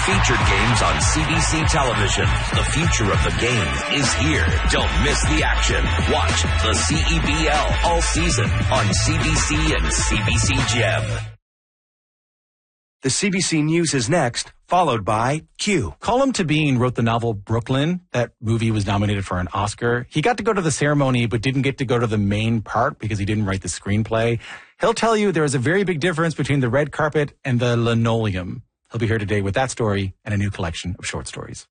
Featured games on CBC television. The future of the game is here. Don't miss the action. Watch the CEBL all season on CBC and CBC Gem. The CBC News is next, followed by Q. Colm Tóibín wrote the novel Brooklyn. That movie was nominated for an Oscar. He got to go to the ceremony, but didn't get to go to the main part because he didn't write the screenplay. He'll tell you there is a very big difference between the red carpet and the linoleum. He'll be here today with that story and a new collection of short stories.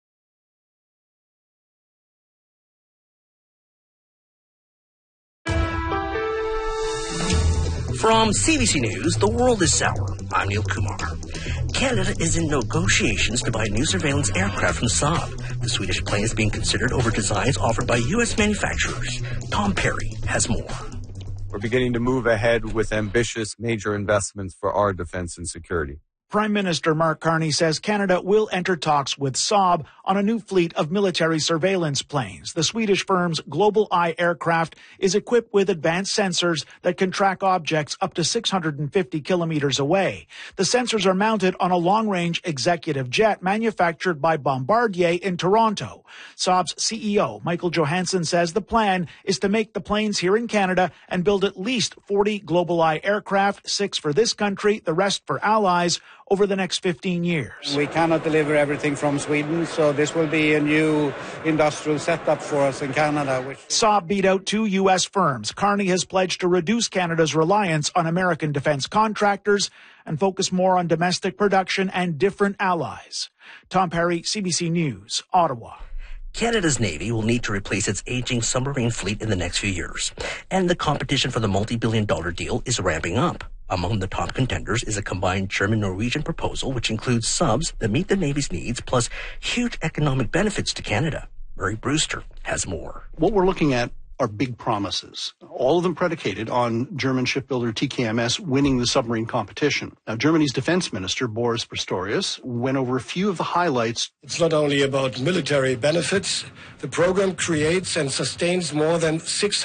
From CBC News, the world is sour. I'm Neil Kumar. Canada is in negotiations to buy new surveillance aircraft from Saab. The Swedish plane is being considered over designs offered by U.S. manufacturers. Tom Perry has more. We're beginning to move ahead with ambitious major investments for our defense and security. Prime Minister Mark Carney says Canada will enter talks with Saab on a new fleet of military surveillance planes. The Swedish firm's Global Eye aircraft is equipped with advanced sensors that can track objects up to 650 kilometers away. The sensors are mounted on a long-range executive jet manufactured by Bombardier in Toronto. Saab's CEO, Michael Johansson, says the plan is to make the planes here in Canada and build at least 40 Global Eye aircraft, 6 for this country, the rest for allies, over the next 15 years. We cannot deliver everything from Sweden, so this will be a new industrial setup for us in Canada. Saab beat out 2 U.S. firms. Carney has pledged to reduce Canada's reliance on American defense contractors and focus more on domestic production and different allies. Tom Perry, CBC News, Ottawa. Canada's Navy will need to replace its aging submarine fleet in the next few years, and the competition for the multi-billion-dollar deal is ramping up. Among the top contenders is a combined German-Norwegian proposal, which includes subs that meet the Navy's needs, plus huge economic benefits to Canada. Murray Brewster has more. What we're looking at are big promises, all of them predicated on German shipbuilder TKMS winning the submarine competition. Now, Germany's defense minister, Boris Pistorius, went over a few of the highlights. It's not only about military benefits. The program creates and sustains more than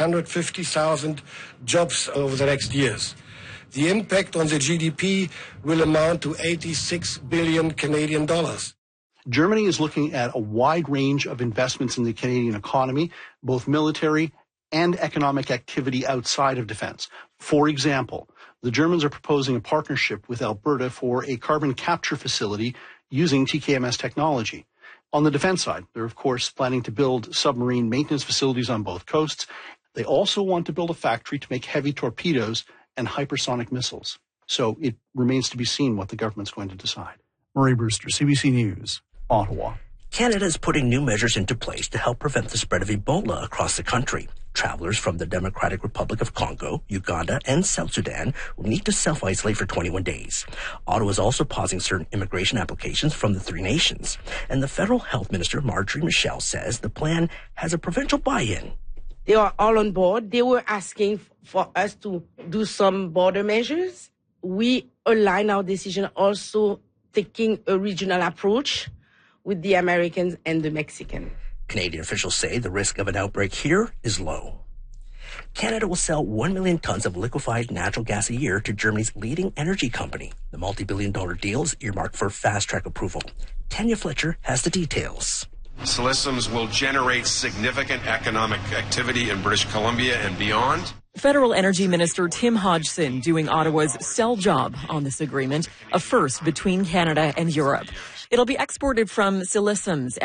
650,000 jobs over the next years. The impact on the GDP will amount to 86 billion Canadian dollars. Germany is looking at a wide range of investments in the Canadian economy, both military and economic activity outside of defense. For example, the Germans are proposing a partnership with Alberta for a carbon capture facility using TKMS technology. On the defense side, they're of course planning to build submarine maintenance facilities on both coasts. They also want to build a factory to make heavy torpedoes and hypersonic missiles. So it remains to be seen what the government's going to decide. Murray Brewster, CBC News, Ottawa. Canada is putting new measures into place to help prevent the spread of Ebola across the country. Travelers from the Democratic Republic of Congo, Uganda, and South Sudan will need to self-isolate for 21 days. Ottawa is also pausing certain immigration applications from the 3 nations. And the federal health minister, Marjorie Michel, says the plan has a provincial buy-in. They are all on board. They were asking for us to do some border measures. We align our decision also taking a regional approach with the Americans and the Mexicans. Canadian officials say the risk of an outbreak here is low. Canada will sell 1 million tons of liquefied natural gas a year to Germany's leading energy company. The multi-billion-dollar deal is earmarked for fast-track approval. Tanya Fletcher has the details. Siliciums will generate significant economic activity in British Columbia and beyond. Federal Energy Minister Tim Hodgson doing Ottawa's sell job on this agreement, a first between Canada and Europe. It'll be exported from Siliciums